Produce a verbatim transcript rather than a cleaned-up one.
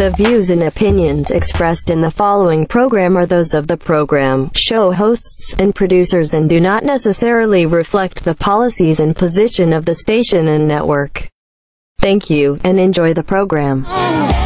The views and opinions expressed in the following program are those of the program, show hosts, and producers and do not necessarily reflect the policies and position of the station and network. Thank you, and enjoy the program.